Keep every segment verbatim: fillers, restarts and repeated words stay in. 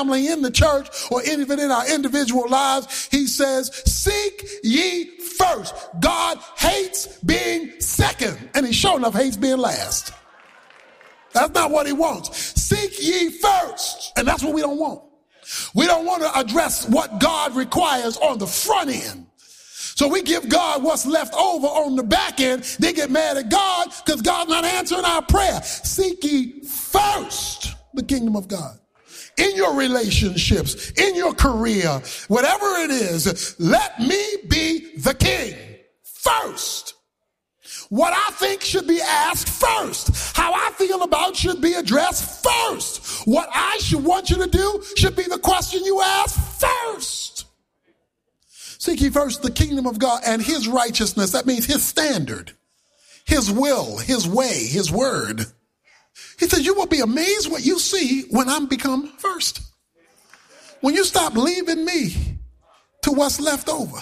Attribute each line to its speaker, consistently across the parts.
Speaker 1: family, in the church, or even in our individual lives, he says, seek ye first. God hates being second, and he sure enough hates being last. That's not what he wants. Seek ye first. And that's what we don't want. We don't want to address what God requires on the front end. So we give God what's left over on the back end. They get mad at God because God's not answering our prayer. Seek ye first the kingdom of God. In your relationships, in your career, whatever it is, let me be the king first. What I think should be asked first. How I feel about should be addressed first. What I should want you to do should be the question you ask first. Seek ye first the kingdom of God and his righteousness. That means his standard, his will, his way, his word. He says, you will be amazed what you see when I'm become first. When you stop leaving me to what's left over.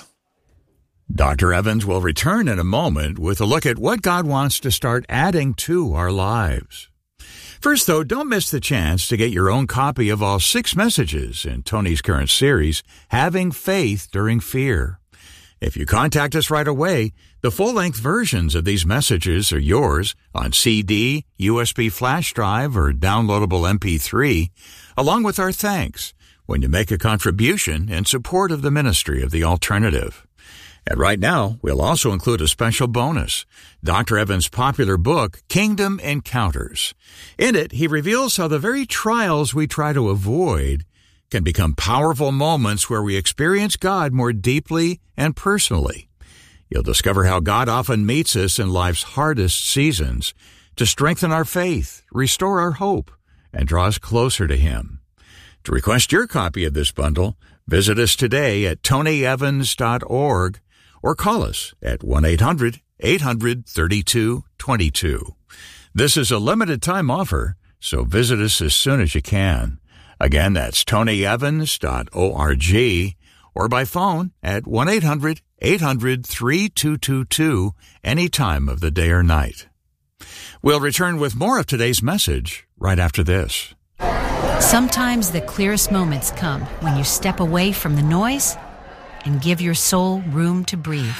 Speaker 2: Doctor Evans will return in a moment with a look at what God wants to start adding to our lives. First, though, don't miss the chance to get your own copy of all six messages in Tony's current series, Having Faith During Fear. If you contact us right away, the full-length versions of these messages are yours on C D, U S B flash drive, or downloadable M P three, along with our thanks when you make a contribution in support of the ministry of The Alternative. And right now, we'll also include a special bonus, Doctor Evans' popular book, Kingdom Encounters. In it, he reveals how the very trials we try to avoid can become powerful moments where we experience God more deeply and personally. You'll discover how God often meets us in life's hardest seasons to strengthen our faith, restore our hope, and draw us closer to Him. To request your copy of this bundle, visit us today at tony evans dot org or call us at one eight hundred eight hundred thirty-two twenty-two. This is a limited-time offer, so visit us as soon as you can. Again, that's tony evans dot org or by phone at one eight hundred eight hundred thirty-two twenty-two any time of the day or night. We'll return with more of today's message right after this.
Speaker 3: Sometimes the clearest moments come when you step away from the noise and give your soul room to breathe.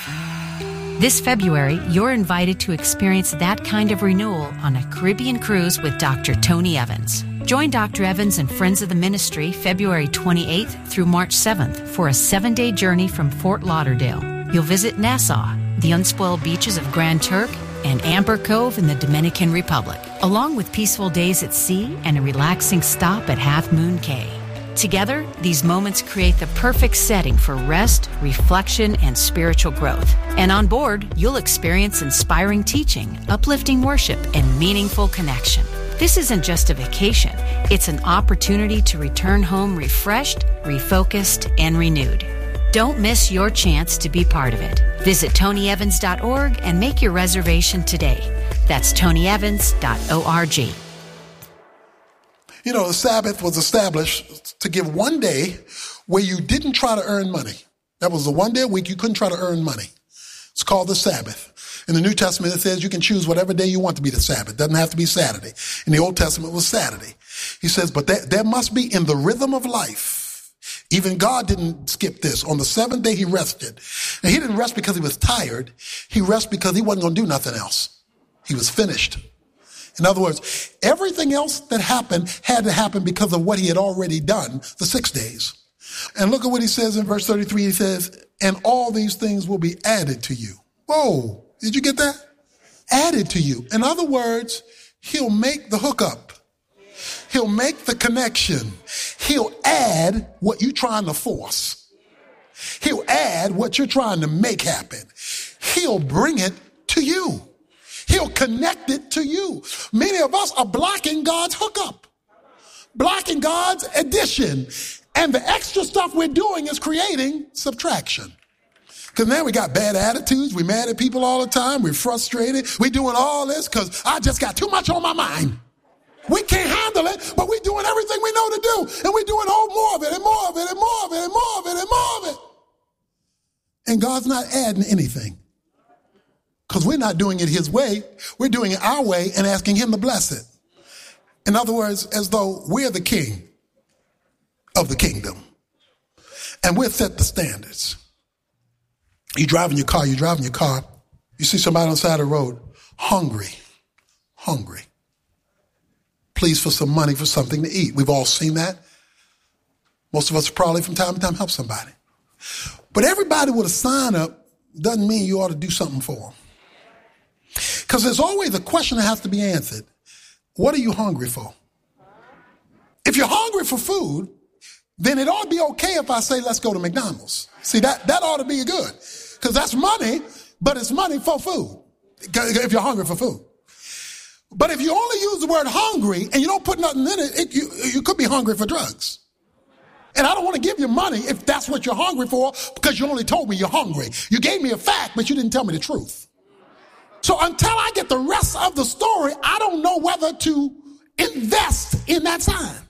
Speaker 3: This February, you're invited to experience that kind of renewal on a Caribbean cruise with Doctor Tony Evans. Join Doctor Evans and friends of the ministry February twenty-eighth through March seventh for a seven-day journey from Fort Lauderdale. You'll visit Nassau, the unspoiled beaches of Grand Turk, and Amber Cove in the Dominican Republic, along with peaceful days at sea and a relaxing stop at Half Moon Cay. Together, these moments create the perfect setting for rest, reflection, and spiritual growth. And on board, you'll experience inspiring teaching, uplifting worship, and meaningful connection. This isn't just a vacation. It's an opportunity to return home refreshed, refocused, and renewed. Don't miss your chance to be part of it. Visit tony evans dot org and make your reservation today. That's tony evans dot org.
Speaker 1: You know, the Sabbath was established to give one day where you didn't try to earn money. That was the one day a week you couldn't try to earn money. It's called the Sabbath. In the New Testament, it says you can choose whatever day you want to be the Sabbath. It doesn't have to be Saturday. In the Old Testament, it was Saturday. He says, but there, there must be in the rhythm of life. Even God didn't skip this. On the seventh day, he rested. And he didn't rest because he was tired. He rested because he wasn't going to do nothing else. He was finished. In other words, everything else that happened had to happen because of what he had already done the six days. And look at what he says in verse thirty-three. He says, and all these things will be added to you. Whoa, did you get that? Added to you. In other words, he'll make the hookup. He'll make the connection. He'll add what you're trying to force. He'll add what you're trying to make happen. He'll bring it to you. He'll connect it to you. Many of us are blocking God's hookup, blocking God's addition. And the extra stuff we're doing is creating subtraction. Because now we got bad attitudes. We're mad at people all the time. We're frustrated. We're doing all this because I just got too much on my mind. We can't handle it, but we're doing everything we know to do. And we're doing oh, more of it and more of it and more of it and more of it and more of it. And God's not adding anything. Because we're not doing it his way. We're doing it our way and asking him to bless it. In other words, as though we're the king And we'll set the standards. You driving your car, you driving your car, you see somebody on the side of the road, hungry, hungry. Please for some money for something to eat. We've all seen that. Most of us probably from time to time help somebody. But everybody with a sign up doesn't mean you ought to do something for them. Because there's always a question that has to be answered. What are you hungry for? If you're hungry for food, then it ought to be okay if I say, let's go to McDonald's. See, that, that ought to be good. Because that's money, but it's money for food. If you're hungry for food. But if you only use the word hungry and you don't put nothing in it, it you, you could be hungry for drugs. And I don't want to give you money if that's what you're hungry for, because you only told me you're hungry. You gave me a fact, but you didn't tell me the truth. So until I get the rest of the story, I don't know whether to invest in that sign.